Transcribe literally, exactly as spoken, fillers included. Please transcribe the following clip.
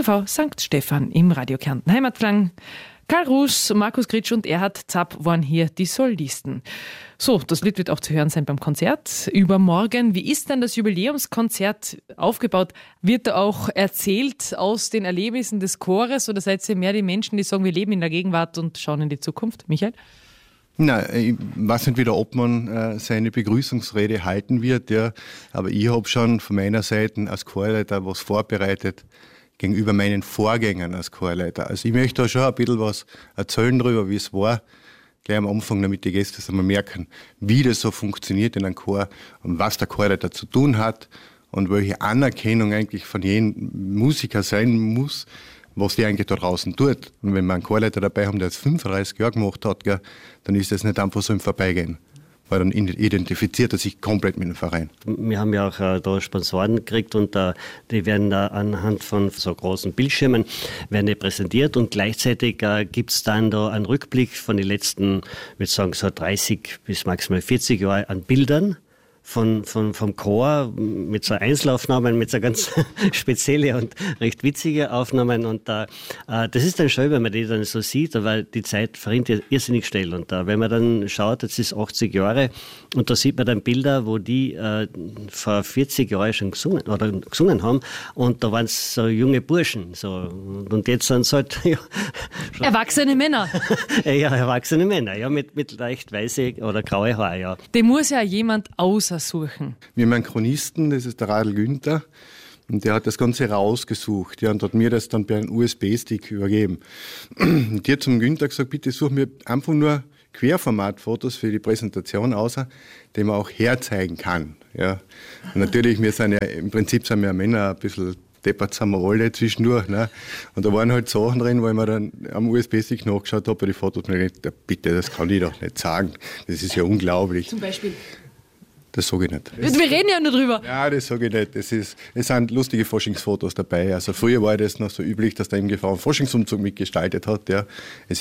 V V Sankt Stephan im Radio Kärnten Heimatklang. Karl Ruß, Markus Gritsch und Erhard Zapp waren hier die Solisten. So, das Lied wird auch zu hören sein beim Konzert übermorgen. Wie ist denn das Jubiläumskonzert aufgebaut? Wird da auch erzählt aus den Erlebnissen des Chores oder seid ihr mehr die Menschen, die sagen, wir leben in der Gegenwart und schauen in die Zukunft? Michael? Nein, ich weiß nicht, wie der Obmann äh, seine Begrüßungsrede halten wird, ja. Aber ich habe schon von meiner Seite als Chorleiter was vorbereitet gegenüber meinen Vorgängern als Chorleiter. Also ich möchte da schon ein bisschen was erzählen darüber, wie es war, gleich am Anfang, damit die Gäste das einmal merken, wie das so funktioniert in einem Chor und was der Chorleiter zu tun hat und welche Anerkennung eigentlich von jedem Musiker sein muss, was der eigentlich da draußen tut. Und wenn wir einen Chorleiter dabei haben, der jetzt fünfunddreißig Jahre gemacht hat, gell, dann ist das nicht einfach so im Vorbeigehen. Weil dann identifiziert er sich komplett mit dem Verein. Wir haben ja auch äh, da Sponsoren gekriegt und äh, die werden da anhand von so großen Bildschirmen werden die präsentiert und gleichzeitig äh, gibt es dann da einen Rückblick von den letzten, ich würde sagen, so dreißig bis maximal vierzig Jahren an Bildern. Von, von, vom Chor mit so Einzelaufnahmen, mit so ganz spezielle und recht witzige Aufnahmen. Und äh, das ist dann schön, wenn man die dann so sieht, weil die Zeit verrinnt ja irrsinnig schnell. Und äh, wenn man dann schaut, jetzt ist achtzig Jahre und da sieht man dann Bilder, wo die äh, vor vierzig Jahren schon gesungen, oder gesungen haben und da waren es so junge Burschen. So. Und jetzt sind es halt ja, erwachsene Männer. Ja, erwachsene Männer, ja, mit, mit leicht weiße oder graue Haare. Ja. Dem muss ja jemand aus suchen. Wir haben einen Chronisten, das ist der Radl Günther, und der hat das Ganze rausgesucht, ja, und hat mir das dann per einem U S B-Stick übergeben. Und die hat zum Günther gesagt, bitte such mir einfach nur Querformatfotos für die Präsentation aus, die man auch herzeigen kann. Ja. Und natürlich, wir sind ja, im Prinzip sind wir Männer ein bisschen deppert sind wir alle zwischendurch. Ne? Und da waren halt Sachen drin, wo ich mir dann am U S B-Stick nachgeschaut habe, bei den Fotos, und ich gedacht, bitte, das kann ich doch nicht sagen. Das ist ja unglaublich. Zum Beispiel? Das sage ich nicht. Das Wir reden ja nur drüber. Ja, das sage ich nicht. Das ist, es sind lustige Faschingsfotos dabei. Also früher war das noch so üblich, dass der im Gefahr einen Faschingsumzug mitgestaltet hat. Ja. Es